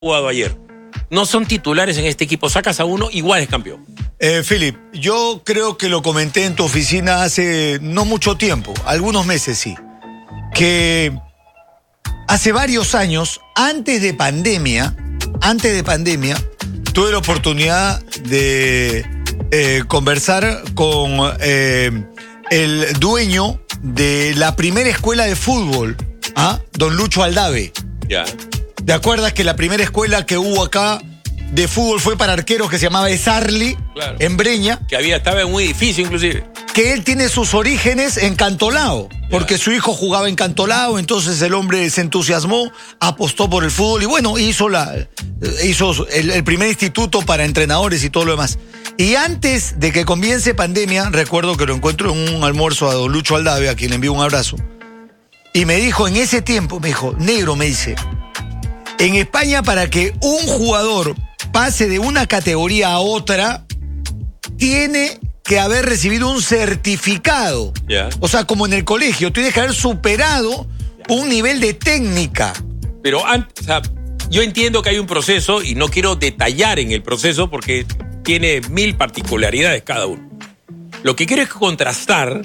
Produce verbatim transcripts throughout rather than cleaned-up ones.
jugado ayer. No son titulares en este equipo. Sacas a uno, igual es campeón. Eh, Philip, yo creo que lo comenté en tu oficina hace no mucho tiempo, algunos meses sí, que hace varios años, antes de pandemia, antes de pandemia, tuve la oportunidad de eh, conversar con eh, el dueño de la primera escuela de fútbol, ¿ah? Don Lucho Aldave. Ya. ¿Te acuerdas que la primera escuela que hubo acá de fútbol fue para arqueros que se llamaba Esarli, claro, en Breña? Que había, estaba en un edificio inclusive. Que él tiene sus orígenes en Cantolao, porque su hijo jugaba en Cantolao, entonces el hombre se entusiasmó, apostó por el fútbol y bueno, hizo, la, hizo el, el primer instituto para entrenadores y todo lo demás. Y antes de que comience pandemia, recuerdo que lo encuentro en un almuerzo a don Lucho Aldave, a quien le envío un abrazo, y me dijo, en ese tiempo, me dijo, negro, me dice, en España para que un jugador pase de una categoría a otra, tiene que haber recibido un certificado. Yeah. O sea, como en el colegio, tienes que haber superado un nivel de técnica. Pero antes, o sea, yo entiendo que hay un proceso y no quiero detallar en el proceso porque tiene mil particularidades cada uno. Lo que quiero es contrastar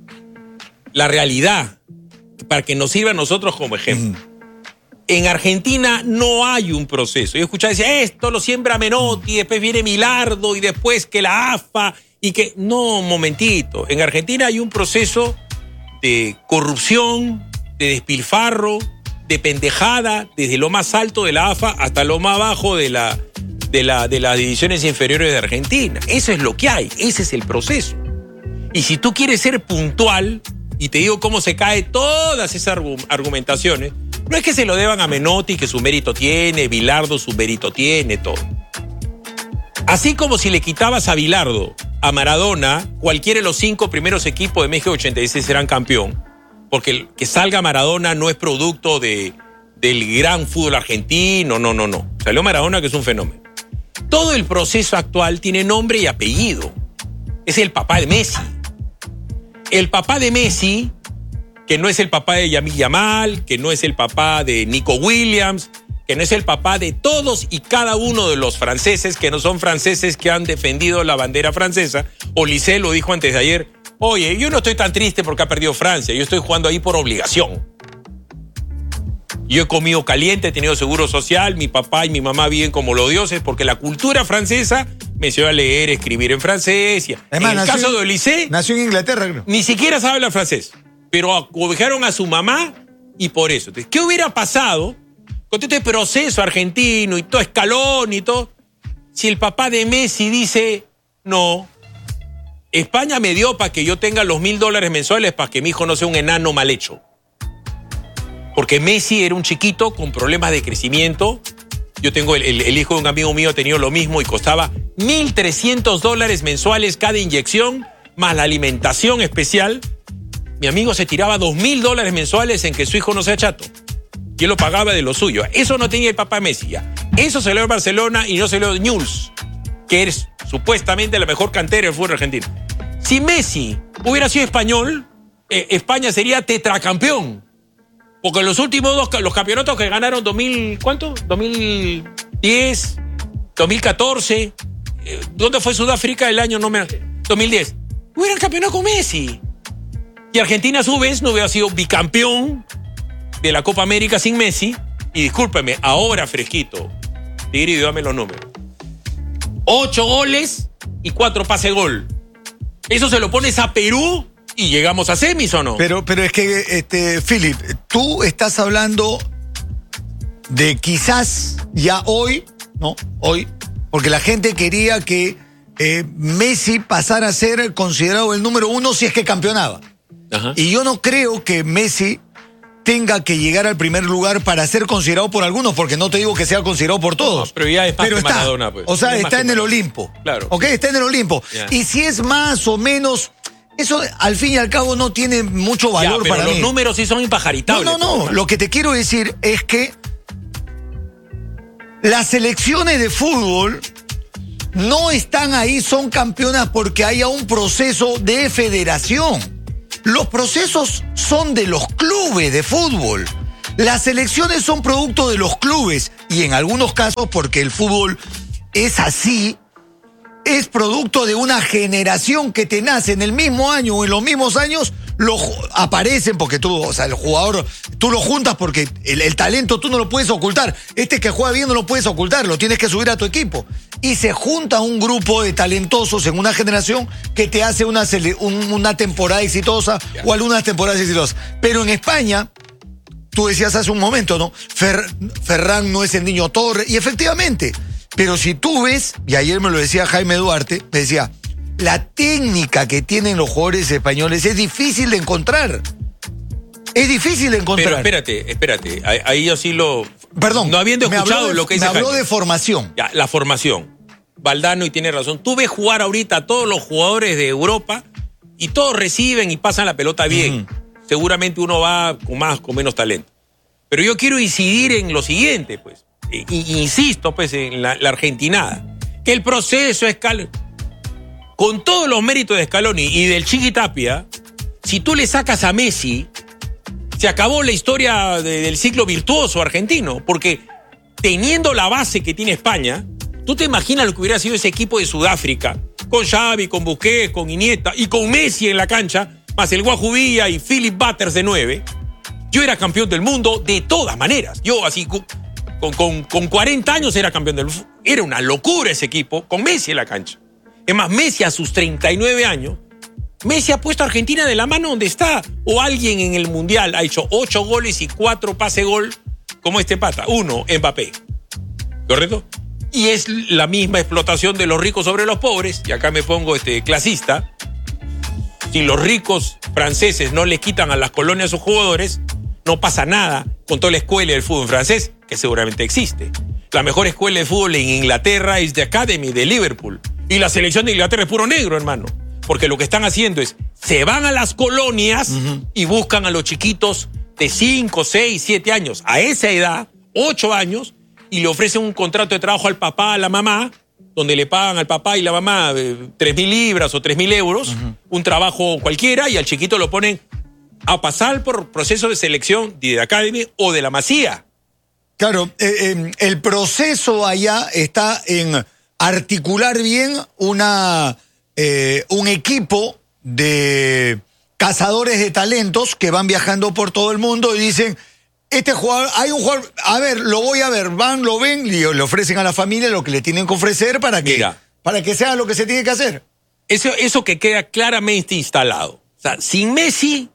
la realidad para que nos sirva a nosotros como ejemplo. Mm. En Argentina no hay un proceso. Yo escuchaba decir, esto lo siembra Menotti, después viene Milardo y después que la A F A y que... No, un momentito. En Argentina hay un proceso de corrupción, de despilfarro, de pendejada, desde lo más alto de la A F A hasta lo más bajo de, la, de, la, de las divisiones inferiores de Argentina. Eso es lo que hay, ese es el proceso. Y si tú quieres ser puntual, y te digo cómo se caen todas esas argumentaciones, no es que se lo deban a Menotti, que su mérito tiene, Bilardo su mérito tiene, todo. Así como si le quitabas a Bilardo, a Maradona, cualquiera de los cinco primeros equipos de México ochenta y seis serán campeón, porque el que salga Maradona no es producto de, del gran fútbol argentino, no, no, no. Salió Maradona, que es un fenómeno. Todo el proceso actual tiene nombre y apellido. Es el papá de Messi. El papá de Messi, que no es el papá de Yamil Yamal, que no es el papá de Nico Williams, que no es el papá de todos y cada uno de los franceses que no son franceses que han defendido la bandera francesa. Olise lo dijo antes de ayer, oye, yo no estoy tan triste porque ha perdido Francia, yo estoy jugando ahí por obligación. Yo he comido caliente, he tenido seguro social, mi papá y mi mamá viven como los dioses porque la cultura francesa me enseñó a leer, escribir en francés. Y en el caso de Olise, nació en Inglaterra, creo. Ni siquiera sabe hablar francés. Pero acobijaron a su mamá y por eso. Entonces, ¿qué hubiera pasado con todo este proceso argentino y todo escalón y todo si el papá de Messi dice, no, España me dio para que yo tenga los mil dólares mensuales para que mi hijo no sea un enano mal hecho? Porque Messi era un chiquito con problemas de crecimiento. Yo tengo el, el, el hijo de un amigo mío, ha tenido lo mismo y costaba mil trescientos dólares mensuales cada inyección, más la alimentación especial. Mi amigo se tiraba dos mil dólares mensuales en que su hijo no sea chato. Y él lo pagaba de lo suyo. Eso no tenía el papá Messi ya. Eso se lo dio en Barcelona y no se lo dio Newell's, que es supuestamente la mejor cantera del fútbol argentino. Si Messi hubiera sido español, eh, España sería tetracampeón. Porque los últimos dos, los campeonatos que ganaron dos mil, ¿cuánto? dos mil diez, dos mil catorce. Eh, ¿Dónde fue Sudáfrica el año? No me, dos mil diez. Hubieran campeonado con Messi. Y Argentina, a su vez, no hubiera sido bicampeón de la Copa América sin Messi. Y discúlpeme, ahora fresquito, Tigre, dame los números. Ocho goles y cuatro pases gol. Eso se lo pones a Perú y llegamos a semis, ¿o no? Pero, pero es que, este, Philip, tú estás hablando de quizás ya hoy, ¿no? Hoy, porque la gente quería que eh, Messi pasara a ser considerado el número uno si es que campeonaba. Ajá. Y yo no creo que Messi tenga que llegar al primer lugar para ser considerado por algunos, porque no te digo que sea considerado por todos. No, pero ya es más pero que está, Maradona, pues. O sea, es está en el Olimpo. Claro. ¿Ok? Está en el Olimpo. Ya. Y si es más o menos, eso al fin y al cabo no tiene mucho valor ya, pero para los mí. Los números sí son impajaritables. No, no, no. Lo que te quiero decir es que las selecciones de fútbol no están ahí, son campeonas porque haya un proceso de federación. Los procesos son de los clubes de fútbol. Las selecciones son producto de los clubes. y en algunos casos, porque el fútbol es así, es producto de una generación que te nace en el mismo año o en los mismos años, lo, aparecen porque tú, o sea, el jugador, tú lo juntas porque el, el talento tú no lo puedes ocultar. Este que juega bien no lo puedes ocultar, lo tienes que subir a tu equipo. Y se junta un grupo de talentosos en una generación que te hace una, un, una temporada exitosa yeah. o algunas temporadas exitosas. Pero en España, tú decías hace un momento, ¿no? Fer, Ferran no es el niño Torres, y efectivamente. Pero si tú ves, y ayer me lo decía Jaime Duarte, me decía, la técnica que tienen los jugadores españoles es difícil de encontrar. Es difícil de encontrar. Pero espérate, espérate. Ahí, ahí yo sí lo... Perdón. No habiendo escuchado de, lo que dice Me habló Jaime. de formación. Ya, la formación. Valdano, y tiene razón. Tú ves jugar ahorita a todos los jugadores de Europa y todos reciben y pasan la pelota bien. Mm. Seguramente uno va con más, con menos talento. Pero yo quiero incidir en lo siguiente, pues. Y, insisto, pues, en la, la argentinada. Que el proceso Scaloni, con todos los méritos de Scaloni y del Chiqui Tapia, si tú le sacas a Messi, se acabó la historia de, del ciclo virtuoso argentino. Porque teniendo la base que tiene España, tú te imaginas lo que hubiera sido ese equipo de Sudáfrica, con Xavi, con Busquets, con Iniesta y con Messi en la cancha, más el Guaju Villa y Philip Butters de nueve. Yo era campeón del mundo de todas maneras. Yo así... Con, con, con cuarenta años era campeón del fútbol. Era una locura ese equipo, con Messi en la cancha. Es más, Messi a sus treinta y nueve años, Messi ha puesto a Argentina de la mano donde está. O alguien en el Mundial ha hecho ocho goles y cuatro pase gol como este pata. Uno, Mbappé. ¿Correcto? Y es la misma explotación de los ricos sobre los pobres. Y acá me pongo este clasista. Si los ricos franceses no les quitan a las colonias a sus jugadores, no pasa nada con toda la escuela del fútbol francés, que seguramente existe. La mejor escuela de fútbol en Inglaterra es The Academy de Liverpool. Y la selección de Inglaterra es puro negro, hermano. Porque lo que están haciendo es, se van a las colonias uh-huh. y buscan a los chiquitos de cinco, seis, siete años. A esa edad, ocho años, y le ofrecen un contrato de trabajo al papá, a la mamá, donde le pagan al papá y la mamá eh, tres mil libras o tres mil euros, uh-huh. un trabajo cualquiera, y al chiquito lo ponen a pasar por proceso de selección de The Academy o de la Masía. Claro, eh, eh, el proceso allá está en articular bien una, eh, un equipo de cazadores de talentos que van viajando por todo el mundo y dicen, este jugador, hay un jugador, a ver, lo voy a ver, van, lo ven, y le ofrecen a la familia lo que le tienen que ofrecer para que, Mira, para que sea lo que se tiene que hacer. Eso, eso que queda claramente instalado. O sea, sin Messi...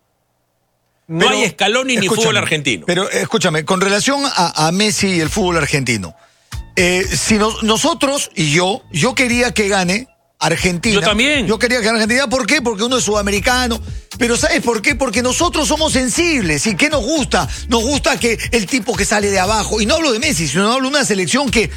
No pero, hay Scaloni ni fútbol argentino. Pero escúchame, con relación a, a Messi y el fútbol argentino, eh, si no, nosotros y yo, yo quería que gane Argentina. Yo también. Yo quería que gane Argentina. ¿Por qué? Porque uno es sudamericano. Pero ¿sabes por qué? Porque nosotros somos sensibles. ¿Y qué nos gusta? Nos gusta que el tipo que sale de abajo, y no hablo de Messi, sino hablo de una selección que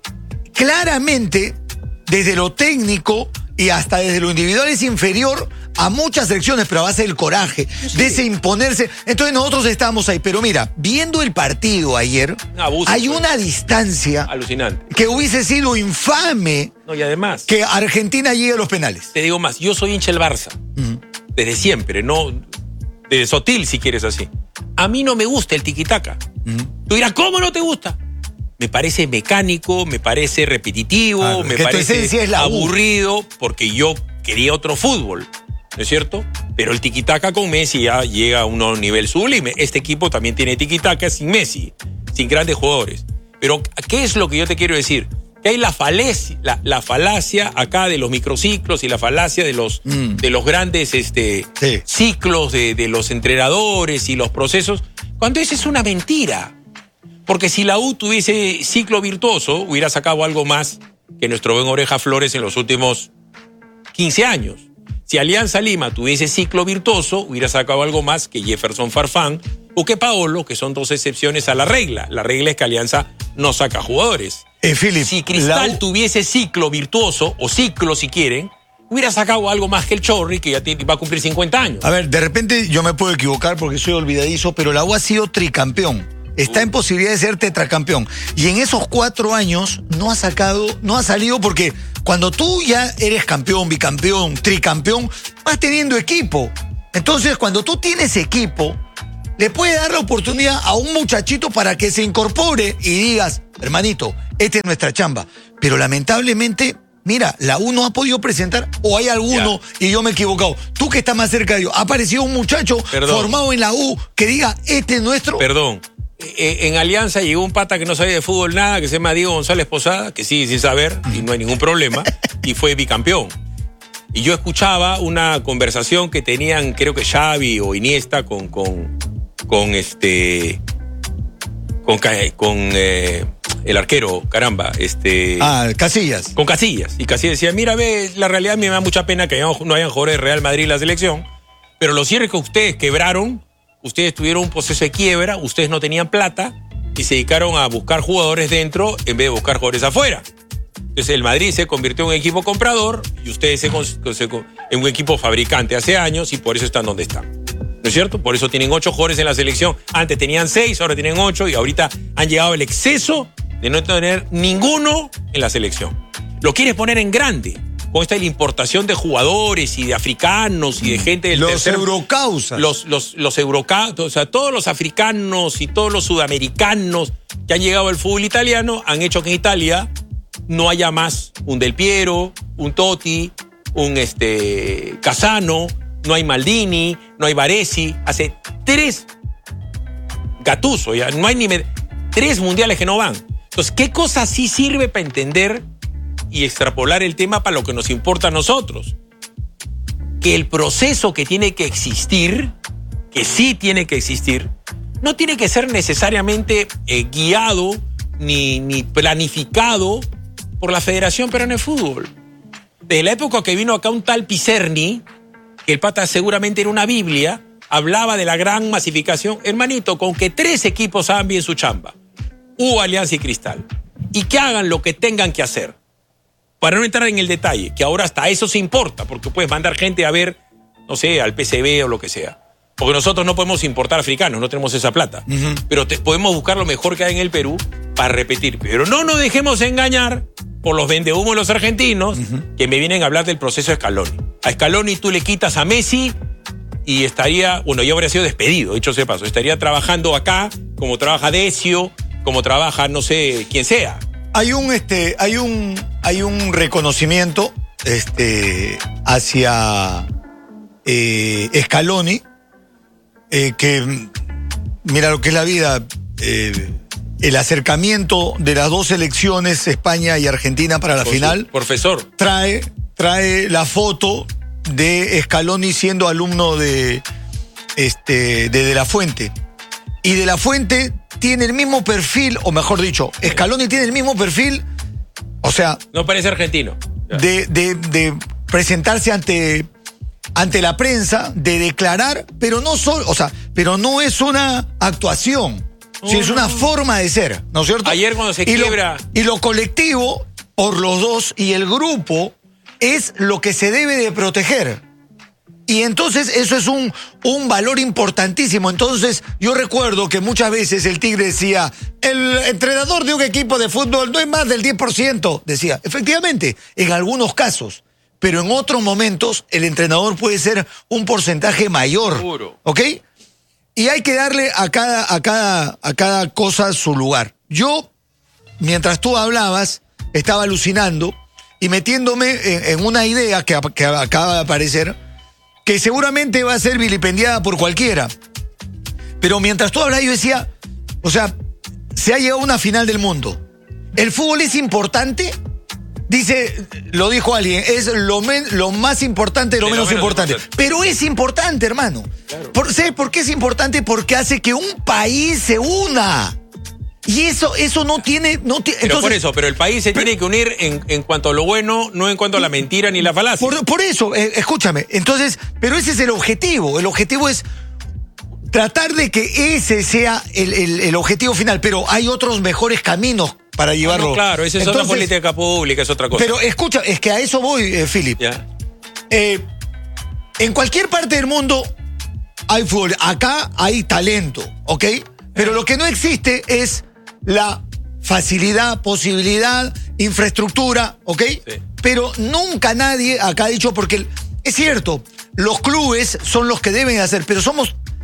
claramente, desde lo técnico y hasta desde lo individual, es inferior a muchas selecciones, pero a base del coraje, sí. de ese imponerse. Entonces nosotros estamos ahí. Pero mira, viendo el partido ayer, abuso, hay una pues. distancia alucinante que hubiese sido infame. No, y además que Argentina llegue a los penales. Te digo más, yo soy hincha del Barça. Uh-huh. Desde siempre, no de Sotil, si quieres así. A mí no me gusta el tiquitaca. Uh-huh. Tú dirás, ¿cómo no te gusta? Me parece mecánico, me parece repetitivo, ah, me parece es la aburrido, porque yo quería otro fútbol. ¿No es cierto? Pero el tiquitaca con Messi ya llega a un nivel sublime. Este equipo también tiene tiquitaca sin Messi, sin grandes jugadores. Pero, ¿qué es lo que yo te quiero decir? Que hay la falacia, la, la falacia acá de los microciclos y la falacia de los, mm. de los grandes este, sí. ciclos de, de los entrenadores y los procesos, cuando esa es una mentira. Porque si la U tuviese ciclo virtuoso, hubiera sacado algo más que nuestro buen Oreja Flores en los últimos quince años. Si Alianza Lima tuviese ciclo virtuoso, hubiera sacado algo más que Jefferson Farfán o que Paolo, que son dos excepciones a la regla. La regla es que Alianza no saca jugadores. Eh, Philip, si Cristal la... tuviese ciclo virtuoso, o ciclo si quieren, hubiera sacado algo más que el Chorri, que ya va a cumplir cincuenta años. A ver, de repente yo me puedo equivocar porque soy olvidadizo, pero la U ha sido tricampeón. Está uh. en posibilidad de ser tetracampeón. Y en esos cuatro años no ha sacado, no ha salido porque cuando tú ya eres campeón, bicampeón, tricampeón, vas teniendo equipo. Entonces, cuando tú tienes equipo, le puede dar la oportunidad a un muchachito para que se incorpore y digas, hermanito, esta es nuestra chamba. Pero lamentablemente, mira, la U no ha podido presentar, o hay alguno, ya. y yo me he equivocado. Tú que estás más cerca de ellos, ha aparecido un muchacho Perdón. formado en la U que diga, este es nuestro. Perdón. En Alianza llegó un pata que no sabía de fútbol nada, que se llama Diego González Posada, que sí, sin saber, y no hay ningún problema, y fue bicampeón. Y yo escuchaba una conversación que tenían, creo que Xavi o Iniesta, con, con, con este, con, con eh, el arquero, caramba, este... Ah, Casillas. Con Casillas. Y Casillas decía, mira, ve, la realidad me da mucha pena que no hayan jugadores de Real Madrid en la selección, pero lo cierto es que ustedes quebraron. Ustedes tuvieron un proceso de quiebra, ustedes no tenían plata y se dedicaron a buscar jugadores dentro en vez de buscar jugadores afuera. Entonces el Madrid se convirtió en un equipo comprador y ustedes se, se, en un equipo fabricante hace años y por eso están donde están. ¿No es cierto? Por eso tienen ocho jugadores en la selección. Antes tenían seis, ahora tienen ocho y ahorita han llegado al exceso de no tener ninguno en la selección. Lo quieres poner en grande. Con esta importación de jugadores y de africanos y de gente del los tercer... eurocausas. Los, los, los eurocausas, o sea, todos los africanos y todos los sudamericanos que han llegado al fútbol italiano han hecho que en Italia no haya más un Del Piero, un Totti, un este, Casano, no hay Maldini, no hay Baresi. Hace tres Gattuso, ya no hay ni... Med- tres mundiales que no van. Entonces, ¿qué cosa sí sirve para entender y extrapolar el tema para lo que nos importa a nosotros? Que el proceso que tiene que existir, que sí tiene que existir, no tiene que ser necesariamente eh, guiado ni, ni planificado por la Federación Peruana de Fútbol. Desde la época que vino acá un tal Picerni, que el pata seguramente era una Biblia, hablaba de la gran masificación. Hermanito, con que tres equipos hagan bien su chamba, U, Alianza y Cristal, y que hagan lo que tengan que hacer, para no entrar en el detalle, que ahora hasta eso se importa, porque puedes mandar gente a ver, no sé, al P S V o lo que sea. Porque nosotros no podemos importar africanos, no tenemos esa plata. Uh-huh. Pero te, podemos buscar lo mejor que hay en el Perú para repetir. Pero no nos dejemos engañar por los vendehumos de los argentinos, uh-huh, que me vienen a hablar del proceso de Scaloni. A Scaloni tú le quitas a Messi y estaría, bueno, ya habría sido despedido, dicho sea paso. Estaría trabajando acá, como trabaja Decio, como trabaja, no sé, quien sea. Hay un, este, hay un, hay un reconocimiento, este, hacia eh, Scaloni, eh, que mira lo que es la vida, eh, el acercamiento de las dos selecciones, España y Argentina, para la Por final. Profesor. Trae, trae la foto de Scaloni siendo alumno de, este, de De La Fuente. Y De La Fuente tiene el mismo perfil, o mejor dicho, Scaloni tiene el mismo perfil, o sea... No parece argentino. De, de, de presentarse ante, ante la prensa, de declarar, pero no solo, o sea, pero no es una actuación, oh, sino es una no. forma de ser, ¿no es cierto? Ayer cuando se y quiebra... Lo, y lo colectivo, por los dos, y el grupo, es lo que se debe de proteger. Y entonces eso es un, un valor importantísimo. Entonces yo recuerdo que muchas veces el Tigre decía, el entrenador de un equipo de fútbol no es más del diez por ciento. Decía, efectivamente, en algunos casos, pero en otros momentos el entrenador puede ser un porcentaje mayor. Seguro. ¿Ok? Y hay que darle a cada, a cada, a cada cosa su lugar. Yo, mientras tú hablabas, estaba alucinando y metiéndome en, en una idea que, que acaba de aparecer, que seguramente va a ser vilipendiada por cualquiera. Pero mientras tú hablabas, yo decía, o sea, se ha llegado a una final del mundo. ¿El fútbol es importante? Dice, lo dijo alguien, es lo, men, lo más importante de lo, de menos, lo menos importante. importante. Pero es importante, hermano. Claro. Por, ¿Sabes por qué es importante? Porque hace que un país se una. Y eso, eso no tiene... No tiene pero entonces, por eso, pero el país se pero, tiene que unir en, en cuanto a lo bueno, no en cuanto a la mentira ni la falacia. Por, por eso, eh, escúchame, entonces, pero ese es el objetivo. El objetivo es tratar de que ese sea el, el, el objetivo final, pero hay otros mejores caminos para llevarlo. Ah, no, claro, esa es entonces, otra política pública, es otra cosa. Pero escucha, es que a eso voy, eh, Philip. ¿Ya? Eh, en cualquier parte del mundo hay fútbol. Acá hay talento, ¿ok? Pero lo que no existe es la facilidad, posibilidad, infraestructura, ¿ok? Sí. Pero nunca nadie acá ha dicho, porque es cierto, los clubes son los que deben hacer, pero somos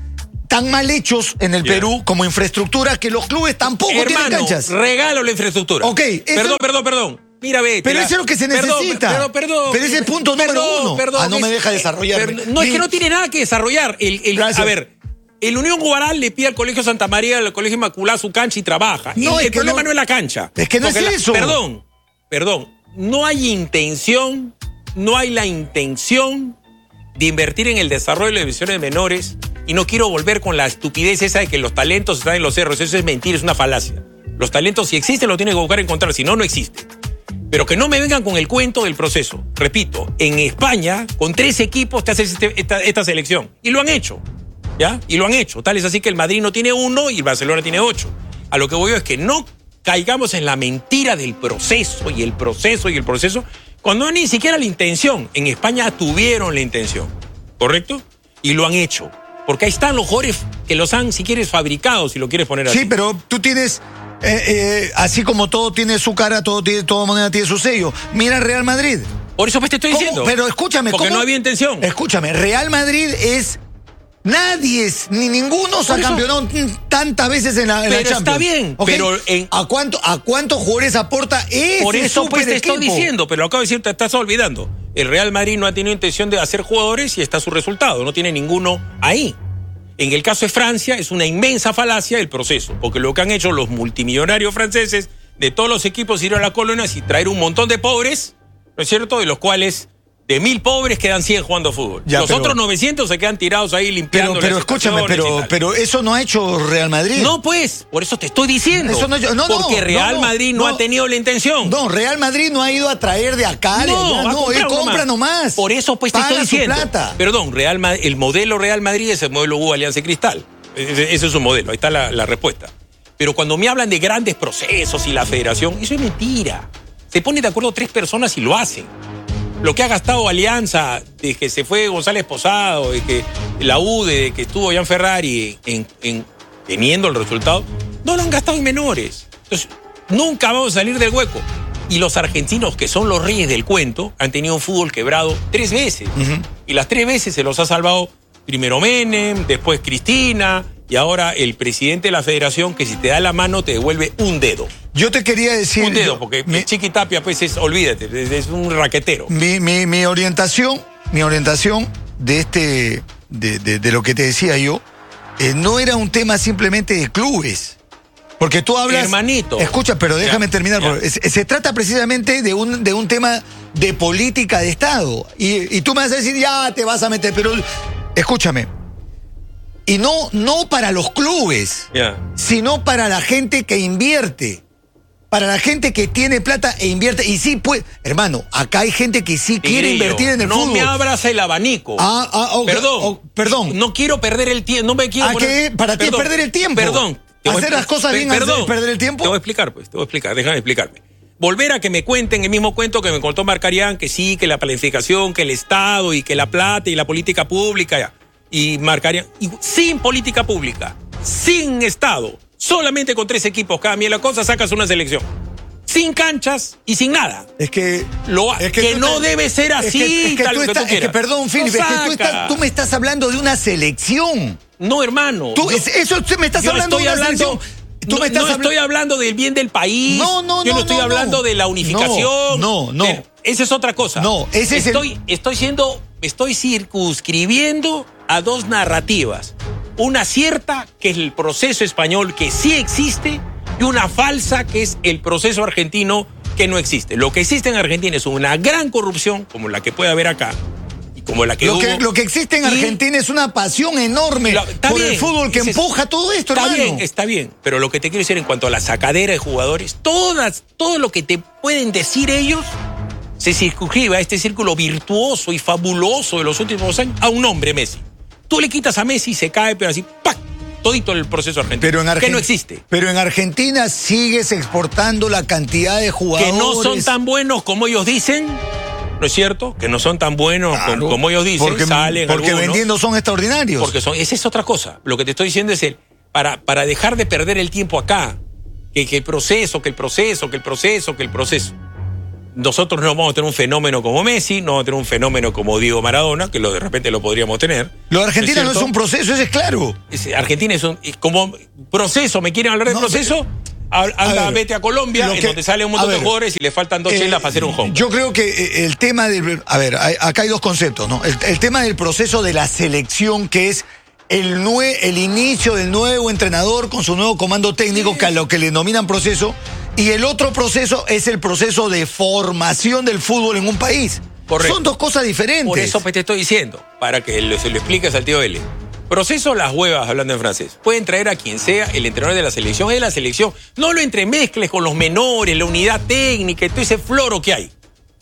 tan mal hechos en el Yeah. Perú como infraestructura que los clubes tampoco Hermano, tienen canchas. regalo la infraestructura. Ok, eso- Perdón, perdón, perdón. Mira, ve. Pero la- eso es lo que se perdón, necesita. Perdón, perdón. Pero ese es el punto número Perdón, uno. perdón, Ah, no me es- deja desarrollarme. per- No, es que Ni- no tiene nada que desarrollar. El, el- Gracias. a ver, el Unión Guaral le pide al Colegio Santa María, al Colegio Inmaculada su cancha y trabaja. No, el es el que problema no- no es la cancha. es que no es Porque la- eso. Perdón, perdón. No hay intención, no hay la intención de invertir en el desarrollo de las divisiones menores. Y no quiero volver con la estupidez esa de que los talentos están en los cerros. Eso es mentira, es una falacia. Los talentos, si existen, los tienen que buscar encontrar. Si no, no existen. Pero que no me vengan con el cuento del proceso. Repito, en España, con tres equipos te haces este- esta, esta selección. Y lo han hecho. ¿Ya? Y lo han hecho. Tal es así que el Madrid no tiene uno y el Barcelona tiene ocho. A lo que voy yo es que no caigamos en la mentira del proceso y el proceso y el proceso, cuando no ni siquiera la intención. En España tuvieron la intención. ¿Correcto? Y lo han hecho. Porque ahí están los jugadores que los han, si quieres, fabricados, si lo quieres poner así. Sí, pero tú tienes, eh, eh, así como todo tiene su cara, todo tiene, toda moneda tiene su sello. Mira Real Madrid. Por eso pues te estoy ¿Cómo? diciendo. Pero escúchame, Porque ¿cómo? no había intención. Escúchame, Real Madrid es... Nadie, es- ni ninguno se ha Por eso- campeonado tantas veces en la, en la Pero está Champions. bien, ¿Ok? pero en- ¿A, cuánto, ¿A cuántos jugadores aporta ese Por eso pues te estoy superequipo? diciendo, pero lo acabo de decir, te estás olvidando. El Real Madrid no ha tenido intención de hacer jugadores y está su resultado. No tiene ninguno ahí. En el caso de Francia es una inmensa falacia el proceso, porque lo que han hecho los multimillonarios franceses de todos los equipos ir a las colonias y traer un montón de pobres, ¿no es cierto? De los cuales de mil pobres quedan cien jugando fútbol. Ya, los pero- otros novecientos se quedan tirados ahí limpiando. Pero, pero las escúchame, estaciones y pero, tal. pero eso no ha hecho Real Madrid. No, pues, por eso te estoy diciendo. Eso no- no, no, porque Real no, Madrid no, no. ha tenido la intención. No, Real Madrid no ha ido a traer de acá, de allá, va a no, él comprar compra nomás. Por eso pues te Paga estoy su diciendo. plata. Perdón, Real Ma- el modelo Real Madrid es el modelo U Alianza Cristal. Ese, ese es su modelo, ahí está la, la respuesta. Pero cuando me hablan de grandes procesos y la federación, eso es mentira. Se ponen de acuerdo tres personas y lo hacen. Lo que ha gastado Alianza, de que se fue González Posado, de que la U D E, de que estuvo Jan Ferrari en, en, teniendo el resultado, no lo han gastado en menores. Entonces, nunca vamos a salir del hueco. Y los argentinos, que son los reyes del cuento, han tenido un fútbol quebrado tres veces. Ujú. Y las tres veces se los ha salvado primero Menem, después Cristina, y ahora el presidente de la federación, que si te da la mano te devuelve un dedo. Yo te quería decir... Un dedo, yo- porque mi, Chiqui Tapia, pues, es, olvídate, es, es un raquetero. mi, mi- mi orientación, mi orientación de este, de, de- de lo que te decía yo, eh, no era un tema simplemente de clubes. Porque tú hablas... Hermanito. Escucha, pero déjame Ya, terminar. ya. porque Se, se trata precisamente de un, de un tema de política de Estado. Y, y tú me vas a decir, ya te vas a meter, pero... Escúchame. Y no, no para los clubes, Ya. sino para la gente que invierte. Para la gente que tiene plata e invierte. Y sí, pues, hermano, acá hay gente que sí quiere Tigrillo, invertir en el no fútbol. me abras el abanico. Ah, ah, ok, perdón. oh, perdón. No quiero perder el tiempo. No me quiero ¿A poner- qué? Para ti es Perdón, perder el tiempo. Perdón. Te voy a Hacer expli- las cosas bien Perdón. es perder el tiempo. Te voy a explicar, pues. Te voy a explicar. Déjame explicarme. Volver a que me cuenten el mismo cuento que me contó Marcarián, que sí, que la planificación, que el Estado y que la plata y la política pública. Ya. Y Marcarián. Y sin política pública, sin Estado, solamente con tres equipos cada mil la cosa, sacas una selección. Sin canchas y sin nada. Es que... Lo, es que, tú no te- debe ser es así. que- es que tal, tú lo que estás- tú es que, quieras. perdón, Lo Felipe, es que tú, saca. estás- tú me estás hablando de una selección. No, hermano. Tú, Yo- es- eso tú me estás yo hablando estoy de una hablando, selección. Tú no, me estás no habla- estoy hablando del bien del país. No, no, Yo no, no, estoy no, hablando no. de la unificación. No, no, no. de- esa es otra cosa. No, ese es el- estoy, estoy siendo, estoy circunscribiendo a dos narrativas. Una cierta, que es el proceso español, que sí existe, y una falsa, que es el proceso argentino, que no existe. Lo que existe en Argentina es una gran corrupción, como la que puede haber acá, y como la que Lo hubo. que, lo que existe en Y- Argentina es una pasión enorme La- está por el bien, fútbol que ese es- empuja todo esto, Está hermano. bien, está bien. Pero lo que te quiero decir en cuanto a la sacadera de jugadores, todas, todo lo que te pueden decir ellos se circunscribe a este círculo virtuoso y fabuloso de los últimos años a un hombre, Messi. Tú le quitas a Messi y se cae, pero así, ¡pac! Todito el proceso argentino. Pero en que Argen- no existe. Pero en Argentina sigues exportando la cantidad de jugadores. Que no son tan buenos como ellos dicen, ¿no es cierto? Que no son tan buenos Claro, como, como ellos dicen, porque, salen porque algunos. vendiendo son extraordinarios. Porque son, esa es otra cosa. Lo que te estoy diciendo es el, para, para dejar de perder el tiempo acá, que, que el proceso, que el proceso, que el proceso, que el proceso. nosotros no vamos a tener un fenómeno como Messi, no vamos a tener un fenómeno como Diego Maradona, que lo de repente lo podríamos tener. Lo de Argentina no es, no es un proceso, eso es claro. Es, Argentina es un... Como proceso, ¿me quieren hablar de no, proceso? Anda, a ver, vete a Colombia, que, en donde sale un montón ver, de jugadores y le faltan dos eh, chelas para hacer un home. Yo creo que el tema del... A ver, hay, acá hay dos conceptos, ¿no? El, el tema del proceso de la selección, que es el, nue, el inicio del nuevo entrenador con su nuevo comando técnico, sí, que a lo que le denominan proceso, y el otro proceso es el proceso de formación del fútbol en un país. Correcto. Son dos cosas diferentes. Por eso pues te estoy diciendo, para que se lo expliques al tío L. Proceso las huevas, hablando en francés. Pueden traer a quien sea, el entrenador de la selección es de la selección. No lo entremezcles con los menores, la unidad técnica y todo ese floro que hay.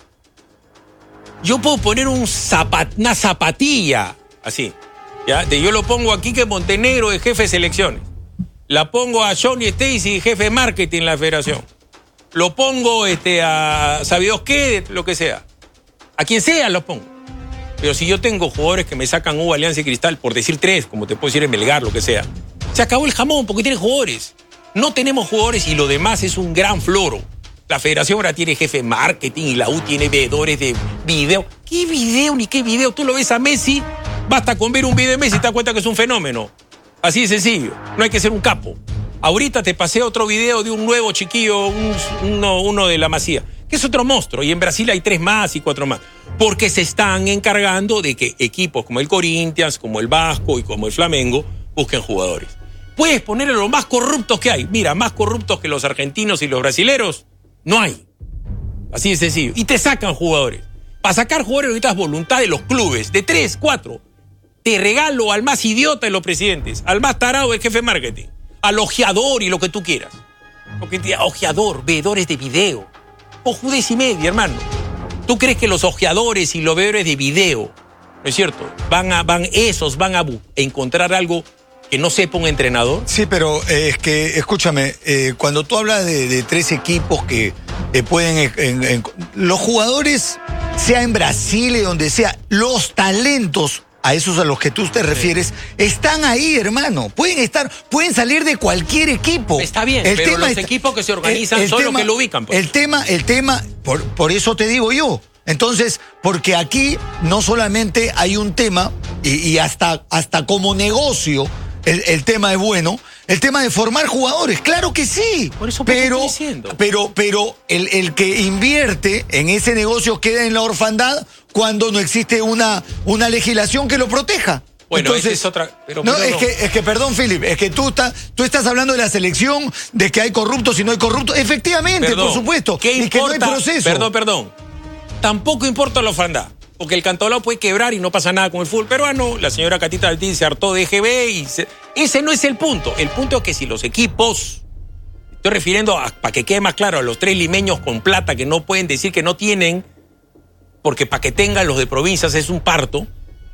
Yo puedo poner un zapat, una zapatilla, así. ¿Ya? De yo lo pongo aquí que Montenegro es jefe de selecciones. La pongo a Johnny Stacy, jefe de marketing en la federación. Lo pongo este, a sabidos qué, lo que sea. A quien sea lo pongo. Pero si yo tengo jugadores que me sacan U, Alianza y Cristal, por decir tres, como te puedo decir en Melgar, lo que sea, se acabó el jamón porque tiene jugadores. No tenemos jugadores y lo demás es un gran floro. La federación ahora tiene jefe de marketing y la U tiene veedores de video. ¿Qué video ni qué video? Tú lo ves a Messi, basta con ver un video de Messi y te das cuenta que es un fenómeno. Así de sencillo. No hay que ser un capo. Ahorita te pasé otro video de un nuevo chiquillo, un, uno, uno de la Masía, que es otro monstruo. Y en Brasil hay tres más y cuatro más. Porque se están encargando de que equipos como el Corinthians, como el Vasco y como el Flamengo busquen jugadores. Puedes ponerle los más corruptos que hay. Mira, más corruptos que los argentinos y los brasileros, no hay. Así de sencillo. Y te sacan jugadores. Para sacar jugadores necesitas voluntad de los clubes, de tres, cuatro. Te regalo al más idiota de los presidentes, al más tarado del jefe de marketing, al ojeador y lo que tú quieras. Porque ojeador, veedores de video. Ojudez y media, hermano. ¿Tú crees que los ojeadores y los veedores de video, no es cierto, van a, van, esos van a encontrar algo que no sepa un entrenador? Sí, pero eh, es que, escúchame, eh, cuando tú hablas de, de tres equipos que eh, pueden... En, en, los jugadores, sea en Brasil y donde sea, los talentos, a esos a los que tú te refieres, sí, están ahí, hermano. Pueden estar, pueden salir de cualquier equipo. Está bien, el pero tema los está, equipos que se organizan el, el son tema, los que lo ubican. Pues. El tema, el tema, por, por eso te digo yo. Entonces, porque aquí no solamente hay un tema, y, y hasta, hasta como negocio, el, el tema es bueno, el tema de formar jugadores, claro que sí. Por eso pero, estoy diciendo. pero, pero el, el que invierte en ese negocio queda en la orfandad cuando no existe una, una legislación que lo proteja. Bueno, entonces es otra. Pero, no, pero es no. que, es que, perdón, Philip, es que tú, está, tú estás hablando de la selección, de que hay corruptos y no hay corruptos. Efectivamente, perdón, por supuesto. ¿qué y importa? Que no hay proceso. Perdón, perdón. Tampoco importa la orfandad. Porque el Cantolao puede quebrar y no pasa nada con el fútbol peruano. La señora Catita Altín se hartó de E G B y se... ese no es el punto. El punto es que si los equipos, estoy refiriendo a, para que quede más claro, a los tres limeños con plata que no pueden decir que no tienen, porque para que tengan los de provincias es un parto,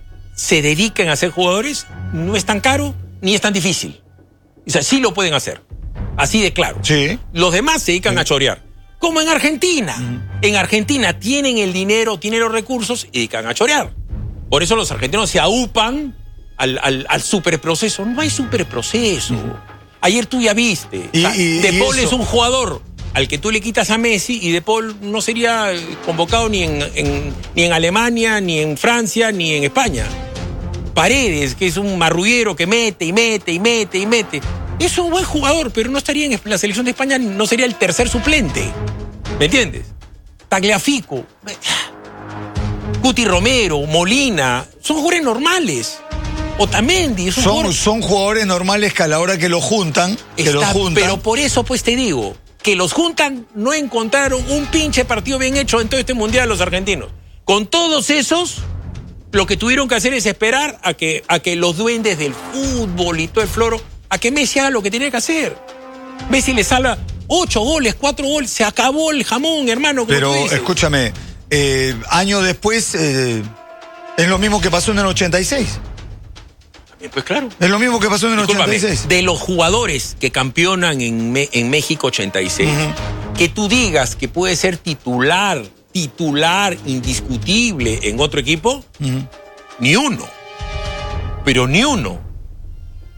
se dedican a ser jugadores, no es tan caro ni es tan difícil. O sea, sí lo pueden hacer. Así de claro. Sí. Los demás se dedican sí. a chorear. Como en Argentina. Uh-huh. En Argentina tienen el dinero, tienen los recursos y dedican a chorear. Por eso los argentinos se aupan al, al, al superproceso. No hay superproceso. Uh-huh. Ayer tú ya viste. Y, y, De y Paul eso. es un jugador al que tú le quitas a Messi y De Paul no sería convocado ni en, en, ni en Alemania, ni en Francia, ni en España. Paredes, que es un marrullero que mete y mete y mete y mete. Es un buen jugador, pero no estaría en la selección de España, no sería el tercer suplente. ¿Me entiendes? Tagliafico, Guti Romero, Molina, son jugadores normales. Otamendi, es un son, jugador... son jugadores normales que a la hora que los juntan, que Está, los juntan. Pero por eso pues te digo, que los juntan, no encontraron un pinche partido bien hecho en todo este mundial los argentinos. Con todos esos, lo que tuvieron que hacer es esperar a que, a que los duendes del fútbol y todo el floro, a que Messi haga lo que tenía que hacer. Messi le salva ocho goles, cuatro goles, se acabó el jamón, hermano. Pero escúchame, eh, años después, eh, es lo mismo que pasó en el ochenta y seis. Pues claro. Es lo mismo que pasó en el Discúlpame, ochenta y seis. De los jugadores que campeonan en, Me- en México ochenta y seis, uh-huh. que tú digas que puede ser titular, titular indiscutible en otro equipo, uh-huh. ni uno. Pero ni uno.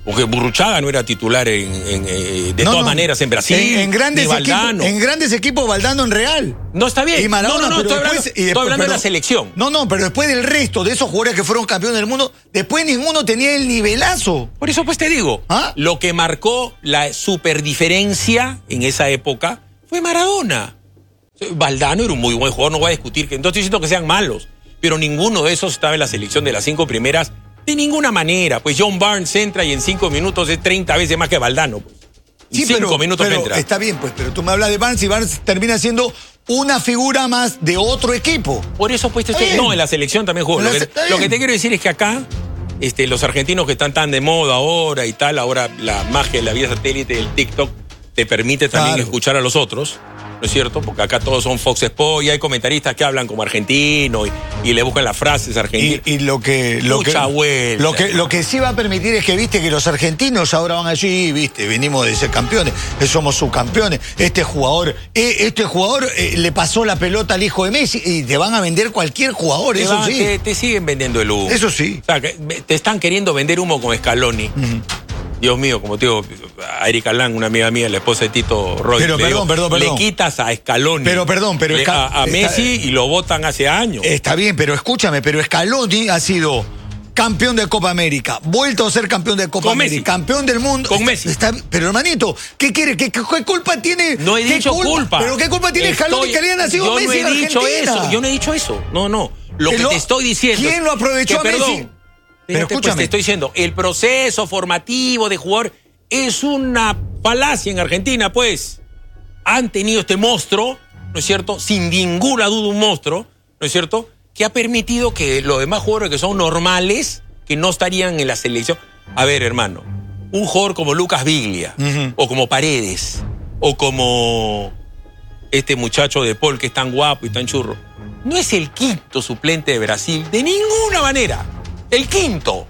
Porque Burruchaga no era titular en, en, eh, de No, todas no. maneras en Brasil. En, en grandes ni Valdano. equipos, en grandes equipos Valdano en Real. No está bien. Y Maradona, no, no, no, pero estoy después- hablando, y después, estoy hablando de perdón. la selección. No, no, pero después del resto de esos jugadores que fueron campeones del mundo, después ninguno tenía el nivelazo. Por eso pues te digo, ¿Ah? lo que marcó la superdiferencia en esa época fue Maradona. Valdano era un muy buen jugador, no voy a discutir, que no estoy diciendo que sean malos, pero ninguno de esos estaba en la selección de las cinco primeras de ninguna manera. Pues John Barnes entra y en cinco minutos es treinta veces más que Valdano. Pues. En Sí, cinco pero, minutos pero entra. está bien, pues, pero tú me hablas de Barnes y Barnes termina siendo una figura más de otro equipo. Por eso pues te Está estoy... bien. No, en la selección también jugó. En Lo la que, se- está lo bien. que te quiero decir es que acá, este, los argentinos que están tan de moda ahora y tal, ahora la magia de la vida satélite del TikTok te permite también Claro. escuchar a los otros, ¿no es cierto? Porque acá todos son Fox Sports y hay comentaristas que hablan como argentino y, y le buscan las frases Y, argentinas. y lo que lo que, Mucha vuelta. lo que lo que sí va a permitir es que viste que los argentinos ahora van allí, viste, venimos de ser campeones, eh, somos subcampeones. Este jugador, eh, este jugador eh, le pasó la pelota al hijo de Messi y te van a vender cualquier jugador, Te, eso van- sí. te- te siguen vendiendo el humo. Eso sí. O sea, que te están queriendo vender humo con Scaloni. Dios mío, como te digo, a Erika Lang, una amiga mía, la esposa de Tito Roy, Pero le perdón, perdón, perdón. le quitas a Scaloni. Pero perdón, pero le- Sca- a, a está- Messi y lo votan hace años. Está bien, pero escúchame, pero Scaloni ha sido campeón de Copa América, vuelto a ser campeón de Copa Con América, Messi. campeón del mundo. Con Está- Messi. está- pero hermanito, ¿qué quiere? ¿Qué, qué- qué culpa tiene? No he ¿Qué dicho culpa. ¿Pero qué culpa tiene Estoy- Scaloni que había nacido yo Messi no he en dicho Argentina? eso, yo no he dicho eso. No, no. Lo Que que lo- te estoy diciendo. ¿Quién lo aprovechó que, a Messi? Perdón. Pero Espérate, pues, escúchame. te estoy diciendo, el proceso formativo de jugador es una falacia en Argentina, pues. Han tenido este monstruo, ¿no es cierto? Sin ninguna duda un monstruo, ¿no es cierto? Que ha permitido que los demás jugadores que son normales, que no estarían en la selección. A ver, hermano, un jugador como Lucas Biglia, Ujú. o como Paredes, o como este muchacho de Paul que es tan guapo y tan churro, no es el quinto suplente de Brasil, de ninguna manera. El quinto.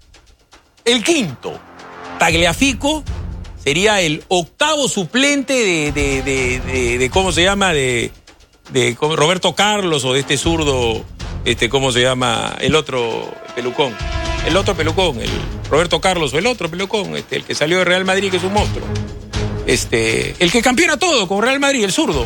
El quinto. Tagliafico sería el octavo suplente de, de, de, de- de- ¿cómo se llama? De, de ¿cómo? Roberto Carlos o de este zurdo, este, ¿cómo se llama? El otro pelucón. El otro pelucón, el Roberto Carlos o el otro pelucón, este, el que salió de Real Madrid, que es un monstruo. Este, el que campeona todo con Real Madrid, el zurdo.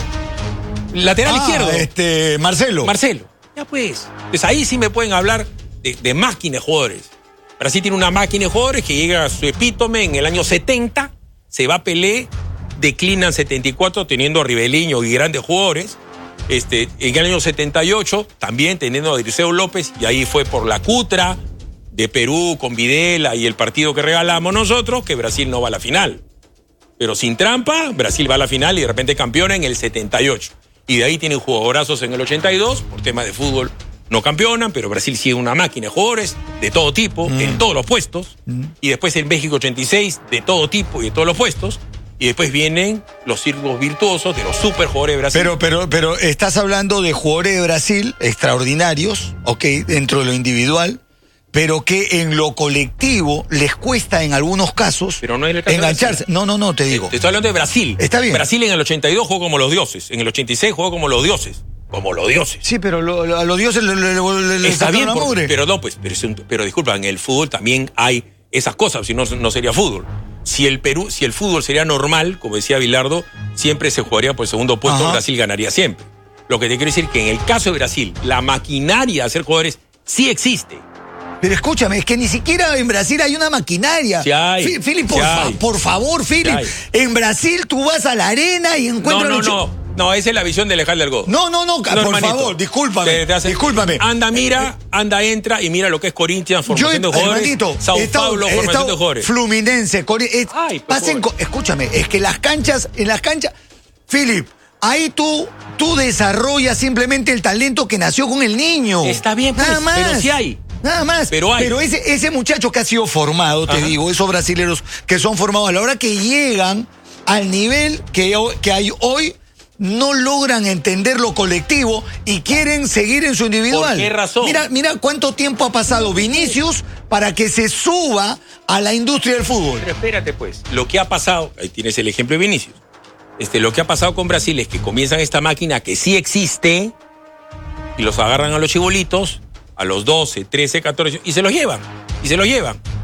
Lateral Ah, izquierdo. este, Marcelo. Marcelo. Ya pues. Pues ahí sí me pueden hablar de, de máquina de jugadores. Brasil tiene una máquina de jugadores que llega a su epítome en el año setenta, se va a Pelé, declina en setenta y cuatro teniendo a Ribeliño y grandes jugadores. Este, en el año setenta y ocho también teniendo a Dirceu López, y ahí fue por la cutra de Perú con Videla y el partido que regalamos nosotros, que Brasil no va a la final. Pero sin trampa, Brasil va a la final y de repente campeona en el setenta y ocho. Y de ahí tienen jugadorazos en el ochenta y dos, por temas de fútbol no campeonan, pero Brasil sigue una máquina de jugadores de todo tipo, Mm. en todos los puestos. Mm. Y después en México ochenta y seis, de todo tipo y de todos los puestos. Y después vienen los círculos virtuosos de los super jugadores de Brasil. Pero, pero, pero estás hablando de jugadores de Brasil extraordinarios, ok, dentro de lo individual, pero que en lo colectivo les cuesta en algunos casos Pero no es el caso de engancharse. Brasil. No, no, no, te digo. Te estoy hablando de Brasil. Está bien. Brasil en el ochenta y dos jugó como los dioses. En el ochenta y seis jugó como los dioses. Como los dioses. Sí, pero lo- lo- a los dioses le, le, le- le Está sacaron bien, la por- mugre. pero no, pues, pero, es un- pero disculpa, en el fútbol también hay esas cosas, si no, no sería fútbol. Si el Perú, si el fútbol sería normal, como decía Bilardo, siempre se jugaría por el segundo puesto, Ajá. Brasil ganaría siempre. Lo que te quiero decir que en el caso de Brasil, la maquinaria de hacer jugadores sí existe. Pero escúchame, es que ni siquiera en Brasil hay una maquinaria. Sí hay, Fi- Philip, sí por, fa- hay. por favor, Philip. hay. En Brasil tú vas a la arena y No, encuentras... no, los chi- no. No, esa es la visión de Alejandro del Go. No, no, no, por hermanito. favor, discúlpame. Te- te hacen- discúlpame. Anda, mira, anda, entra y mira lo que es Corinthians, Yo, formación de jugadores. hermanito, Sao he estado- Paulo, he formación estado de jugadores. Fluminense, Core- es- Ay, pues, pasen joder. co- escúchame, es que las canchas, en las canchas, Philip, ahí tú, tú desarrollas simplemente el talento que nació con el niño. Está bien, pues, Nada más. pero sí hay. Nada más. Pero hay. ese, ese muchacho que ha sido formado, te Ajá. digo, esos brasileros que son formados, a la hora que llegan al nivel que, ho- que hay hoy, no logran entender lo colectivo y quieren seguir en su individual. ¿Por qué razón? Mira, mira cuánto tiempo ha pasado Vinicius para que se suba a la industria del fútbol. Pero espérate, pues. Lo que ha pasado, ahí tienes el ejemplo de Vinicius. Este, lo que ha pasado con Brasil es que comienzan esta máquina que sí existe y los agarran a los chibolitos a los doce, trece, catorce y se los llevan. Y se los llevan.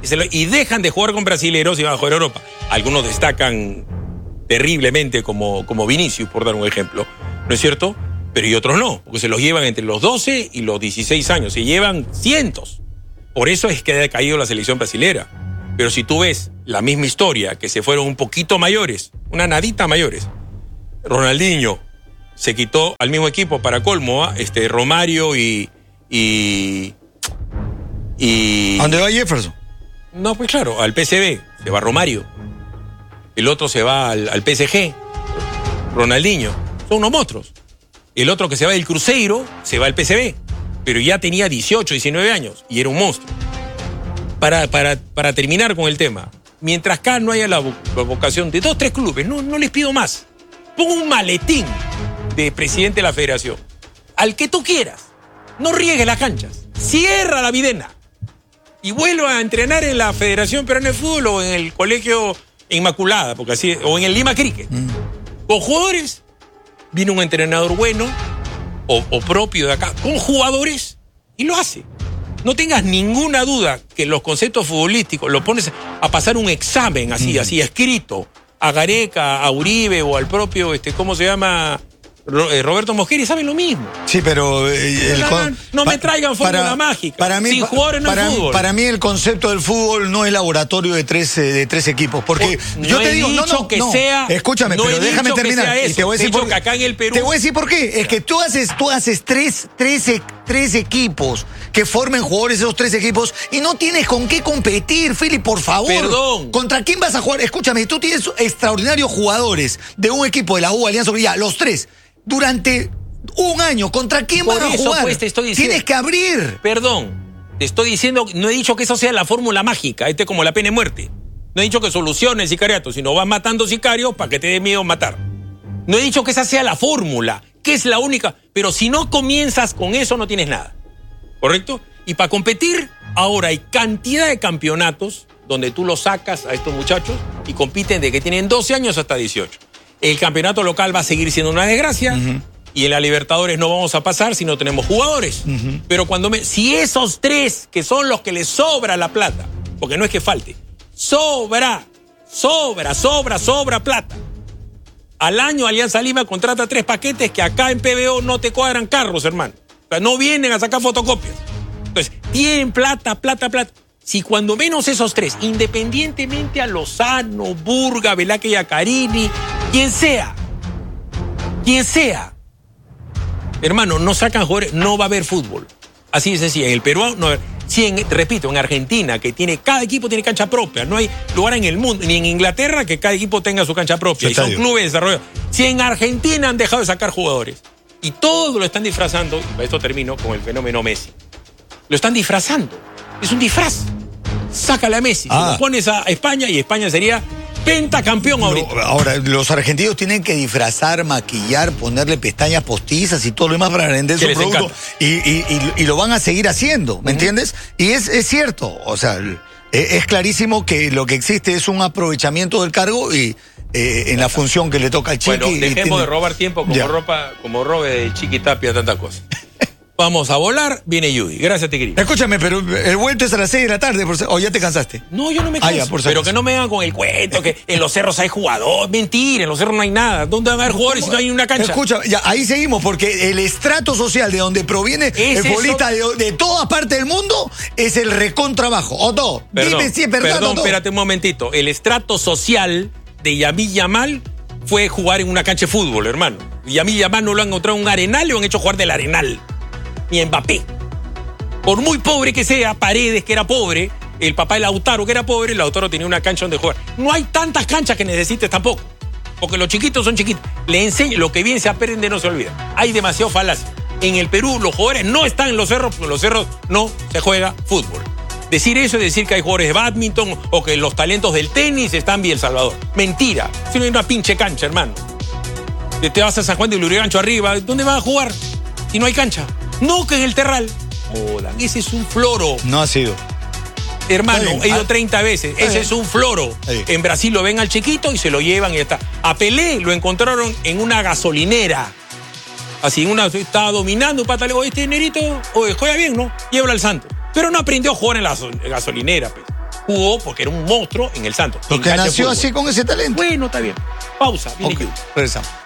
y, se lo, y dejan de jugar con brasileros y van a jugar a Europa. Algunos destacan terriblemente como, como Vinicius, por dar un ejemplo, ¿no es cierto? Pero y otros no, porque se los llevan entre los doce y los dieciséis años, se llevan cientos. Por eso es que ha decaído la selección brasilera. Pero si tú ves la misma historia, que se fueron un poquito mayores, una nadita mayores, Ronaldinho se quitó al mismo equipo para colmo, ¿eh? este, Romario y... y, y ¿A dónde va Jefferson? No, pues claro, al P S V se va Romario. El otro se va al, al P S G, Ronaldinho. Son unos monstruos. El otro que se va del Cruzeiro se va al P S V, pero ya tenía dieciocho, diecinueve años y era un monstruo. Para, para, para terminar con el tema, mientras acá no haya la, la vocación de dos, tres clubes, no, no les pido más. Pon un maletín de presidente de la federación. Al que tú quieras. No riegues las canchas. Cierra la videna. Y vuelva a entrenar en la Federación Peruana de Fútbol o en el Colegio Inmaculada, porque así, o en el Lima Cricket. Mm. Con jugadores, viene un entrenador bueno o, o propio de acá, con jugadores, y lo hace. No tengas ninguna duda que los conceptos futbolísticos lo pones a pasar un examen así, mm. así escrito, a Gareca, a Uribe o al propio, este, ¿cómo se llama? Roberto Mosquera, saben lo mismo. Sí, pero eh, el con, no pa, me traigan fórmula para, mágica. Para mí, sin jugar en para, el fútbol. Para mí el concepto del fútbol no es laboratorio de tres, de tres equipos. Porque no yo te digo, no, no, que no. sea, Escúchame, no pero déjame terminar. Y te voy a decir por, que acá en el Perú. Te voy a decir por qué. Es que tú haces, tú haces tres, tres, tres equipos que formen jugadores esos tres equipos y no tienes con qué competir, Philip, por favor. Perdón. ¿Contra quién vas a jugar? Escúchame, tú tienes extraordinarios jugadores de un equipo de la U, Alianza Brilla, los tres. Durante un año, ¿contra quién Por van a eso, jugar? Pues, te estoy diciendo, tienes que abrir. Perdón, te estoy diciendo, no he dicho que eso sea la fórmula mágica, este es como la pena de muerte. No he dicho que solucione el sicariato, sino vas matando sicarios para que te dé miedo matar. No he dicho que esa sea la fórmula, que es la única, pero si no comienzas con eso no tienes nada. ¿Correcto? Y para competir, ahora hay cantidad de campeonatos donde tú los sacas a estos muchachos y compiten de que tienen doce años hasta dieciocho. El campeonato local va a seguir siendo una desgracia. Uh-huh. Y en la Libertadores no vamos a pasar si no tenemos jugadores. Uh-huh. Pero cuando me, si esos tres, que son los que les sobra la plata, porque no es que falte, sobra, sobra, sobra, sobra plata. Al año Alianza Lima contrata tres paquetes que acá en P B O no te cuadran carros, hermano. O sea, no vienen a sacar fotocopias. Entonces, tienen plata, plata, plata. Si cuando menos esos tres, independientemente a Lozano, Burga, Velázquez Yacarini, quien sea, quien sea, hermano, no sacan jugadores, no va a haber fútbol. Así de sencillo. En el Perú, no, si en, repito, en Argentina, que tiene, cada equipo tiene cancha propia, no hay lugar en el mundo, ni en Inglaterra que cada equipo tenga su cancha propia, y son clubes de desarrollo. Si en Argentina han dejado de sacar jugadores, y todos lo están disfrazando, y para esto termino con el fenómeno Messi, lo están disfrazando, es un disfraz. Sácale a Messi, ah. se lo pones a España y España sería pentacampeón ahorita. No, ahora, los argentinos tienen que disfrazar, maquillar, ponerle pestañas postizas y todo lo demás para vender su producto. Y, y, y, y lo van a seguir haciendo, ¿me uh-huh. entiendes? Y es, es cierto, o sea, es, es clarísimo que lo que existe es un aprovechamiento del cargo y eh, en la función que le toca al Chiqui. Bueno, dejemos tiene... de robar tiempo como, ropa, como robe de Chiqui Tapia, tantas cosas. Vamos a volar, viene Judy. Gracias, te querido. Escúchame, pero el vuelto es a las seis de la tarde, por... ¿o ya te cansaste? No, yo no me canso. Ah, ya, por pero que no me hagan con el cuento, que en los cerros hay jugadores. Mentira, en los cerros no hay nada. ¿Dónde van a haber jugadores si no hay una cancha? Escucha, ya, ahí seguimos, porque el estrato social de donde proviene el futbolista de, de todas partes del mundo es el recontrabajo. ¿O no? Perdón, Dime si es verdad perdón, o no. Espérate un momentito. El estrato social de Yamil Yamal fue jugar en una cancha de fútbol, hermano. Yamil Yamal no lo han encontrado en un arenal, lo han hecho jugar del arenal. Ni Mbappé. Por muy pobre que sea, Paredes, que era pobre, el papá de Lautaro, que era pobre, Lautaro tenía una cancha donde jugar. No hay tantas canchas que necesites tampoco, porque los chiquitos son chiquitos. Le enseño, lo que bien se aprende no se olvida. Hay demasiado falacia. En el Perú los jugadores no están en los cerros, porque en los cerros no se juega fútbol. Decir eso es decir que hay jugadores de bádminton o que los talentos del tenis están en El Salvador. Mentira. Si no hay una pinche cancha, hermano. Te vas a San Juan de Lurigancho arriba, ¿dónde vas a jugar si no hay cancha? No, que en el Terral. Jodan, ese es un floro. No ha sido. Hermano, he ido treinta veces. Ese es un floro. En Brasil lo ven al chiquito y se lo llevan y ya está. A Pelé lo encontraron en una gasolinera. Así, una estaba dominando un pata. Le digo, este dinerito, oye, juega bien, ¿no? Llévalo al santo. Pero no aprendió a jugar en la gasolinera, pues. jugó porque era un monstruo en el Santos. Porque nació así con ese talento. Bueno, está bien. Pausa, viene Okay, Yu. regresamos.